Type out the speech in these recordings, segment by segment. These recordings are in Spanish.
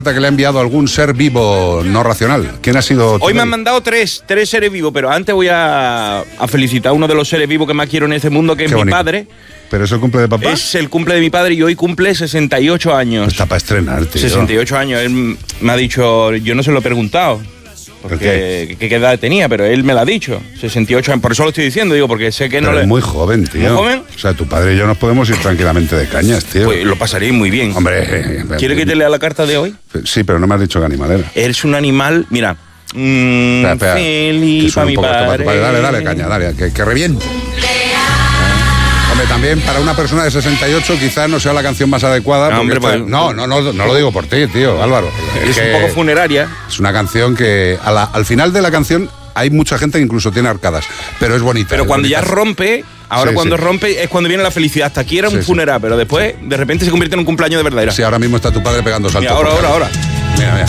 que le ha enviado algún ser vivo no racional. ¿Quién ha sido? Hoy me han mandado tres seres vivos, pero antes voy a felicitar a uno de los seres vivos que más quiero en este mundo, que es mi padre. ¿Pero es el cumple de papá? Es el cumple de mi padre y hoy cumple 68 años. Está para estrenar, tío. 68 años. Él me ha dicho, yo no se lo he preguntado porque qué edad tenía, pero él me lo ha dicho. 68 años, por eso lo estoy diciendo, digo, porque sé que pero no es muy joven, tío. ¿Muy joven? O sea, tu padre y yo nos podemos ir tranquilamente de cañas, tío. Pues lo pasaréis muy bien. Hombre. ¿Quiere que te lea la carta de hoy? Sí, pero no me has dicho qué animal era. Eres un animal, mira. Espera, feliz para mi padre. Dale, caña, dale, que reviente. Hombre, también para una persona de 68 quizás no sea la canción más adecuada. No, hombre, no lo digo por ti, tío, Álvaro. Es un poco funeraria. Es una canción que al final de la canción hay mucha gente que incluso tiene arcadas, pero es bonita. Pero cuando bonita. ya rompe, ahora cuando rompe es cuando viene la felicidad. Hasta aquí era un funeral, pero después de repente se convierte en un cumpleaños de verdadera. Sí, ahora mismo está tu padre pegando saltos. Mira, ahora. Mira.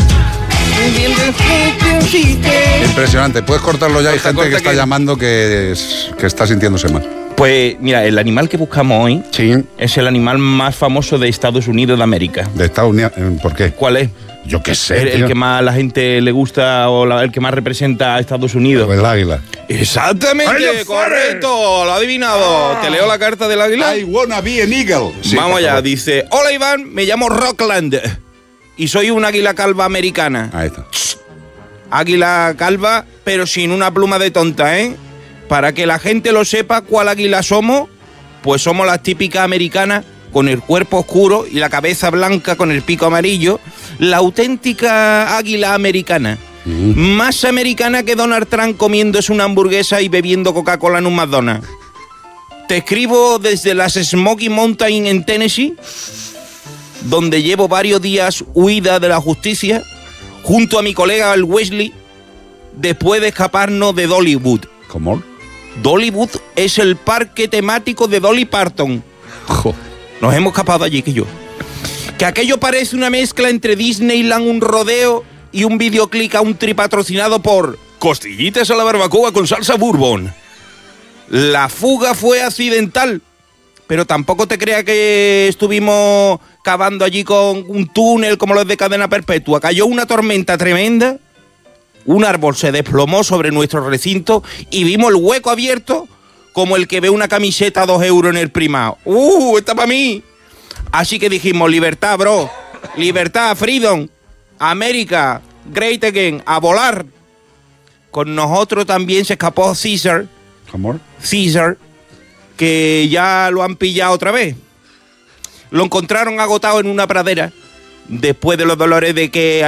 Impresionante. Puedes cortarlo ya, hay gente que está llamando que está sintiéndose mal. Pues mira, el animal que buscamos hoy es el animal más famoso de Estados Unidos de América. ¿De Estados Unidos? ¿Por qué? ¿Cuál es? Yo qué sé, el que más a la gente le gusta o el que más representa a Estados Unidos. El águila. Exactamente, correcto, lo ha adivinado. Te leo la carta del águila. I wanna be an eagle. Sí, vamos allá, dice: hola Iván, me llamo Rockland y soy un águila calva americana. Ahí está. Águila calva, pero sin una pluma de tonta, ¿eh? Para que la gente lo sepa cuál águila somos, pues somos las típicas americanas con el cuerpo oscuro y la cabeza blanca con el pico amarillo, la auténtica águila americana. Más americana que Donald Trump comiéndose una hamburguesa y bebiendo Coca-Cola en un McDonald's. Te escribo desde las Smoky Mountain en Tennessee, donde llevo varios días huida de la justicia, junto a mi colega el Wesley, después de escaparnos de Dollywood. ¿Cómo? Dollywood es el parque temático de Dolly Parton. Nos hemos escapado allí, que yo. Que aquello parece una mezcla entre Disneyland, un rodeo y un videoclip country patrocinado por Costillitas a la barbacoa con salsa bourbon. La fuga fue accidental, pero tampoco te creas que estuvimos cavando allí con un túnel como los de Cadena Perpetua. Cayó una tormenta tremenda. Un árbol se desplomó sobre nuestro recinto y vimos el hueco abierto como el que ve una camiseta a 2 euros en el primado. ¡Está para mí! Así que dijimos, libertad, bro. Libertad, freedom. América, great again. A volar. Con nosotros también se escapó César. ¿Cómo? César, que ya lo han pillado otra vez. Lo encontraron agotado en una pradera. Después de los dolores de que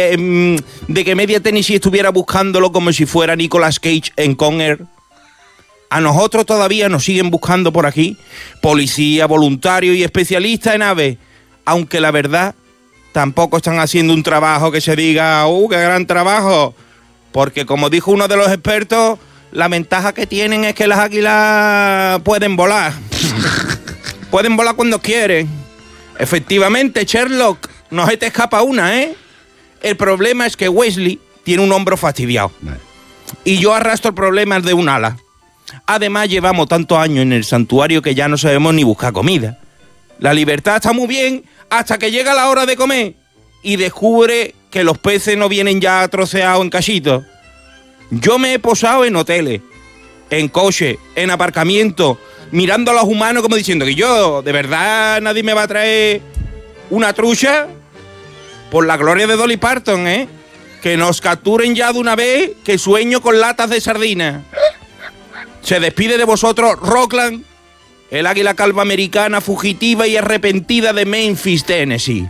media Tennessee estuviera buscándolo como si fuera Nicolas Cage en Con Air. A nosotros todavía nos siguen buscando por aquí, policía, voluntario y especialistas en aves, aunque la verdad tampoco están haciendo un trabajo que se diga, qué gran trabajo, porque como dijo uno de los expertos, la ventaja que tienen es que las águilas pueden volar. Pueden volar cuando quieren. Efectivamente, Sherlock, no se te escapa una, ¿eh? El problema es que Wesley tiene un hombro fastidiado. Y yo arrastro problemas de un ala. Además, llevamos tantos años en el santuario que ya no sabemos ni buscar comida. La libertad está muy bien hasta que llega la hora de comer y descubre que los peces no vienen ya troceados en cachitos. Yo me he posado en hoteles, en coches, en aparcamientos, mirando a los humanos como diciendo que yo, de verdad, nadie me va a traer una trucha por la gloria de Dolly Parton, ¿eh? Que nos capturen ya de una vez, que sueño con latas de sardina. Se despide de vosotros Rockland, el águila calva americana fugitiva y arrepentida de Memphis, Tennessee.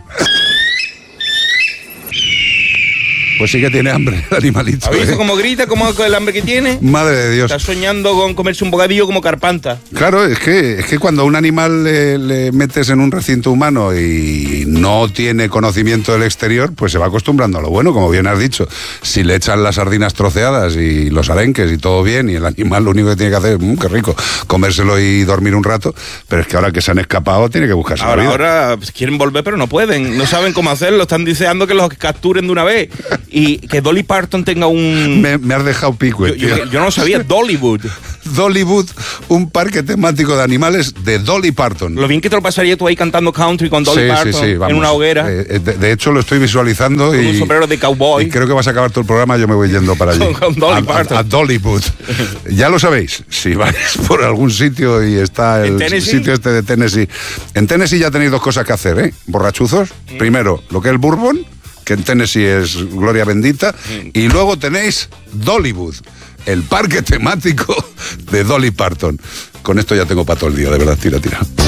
Pues sí que tiene hambre el animalito. ¿Has visto cómo grita, cómo el hambre que tiene? Madre de Dios. Está soñando con comerse un bocadillo como Carpanta. Claro, es que cuando a un animal le metes en un recinto humano y no tiene conocimiento del exterior, pues se va acostumbrando a lo bueno, como bien has dicho. Si le echan las sardinas troceadas y los arenques y todo bien, y el animal lo único que tiene que hacer es, qué rico, comérselo y dormir un rato, pero es que ahora que se han escapado tiene que buscarse la vida. Ahora quieren volver pero no pueden, no saben cómo hacerlo, están deseando que los capturen de una vez. Y que Dolly Parton tenga un... Me has dejado pico, yo no lo sabía, Dollywood. Dollywood, un parque temático de animales de Dolly Parton. Lo bien que te lo pasaría tú ahí cantando country con Dolly Parton vamos, en una hoguera. De hecho, lo estoy visualizando con un sombrero de cowboy. Y creo que vas a acabar todo el programa, yo me voy yendo para allí. con Dolly Parton. A Dollywood. Ya lo sabéis, si vais por algún sitio y está el sitio este de Tennessee. En Tennessee ya tenéis dos cosas que hacer, ¿eh? Borrachuzos. Primero, lo que es el bourbon, que en Tennessee es gloria bendita. Y luego tenéis Dollywood, el parque temático de Dolly Parton. Con esto ya tengo para todo el día, de verdad, tira.